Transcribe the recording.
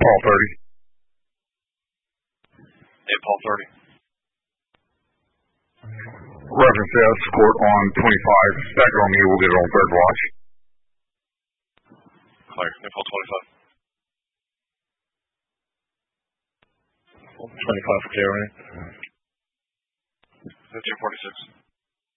Paul 30. Yeah, Paul 30. Reference escort on 25. Back on me, we'll get it on third watch. Clear. Yeah, Paul 25. 25 clear, right? 1546.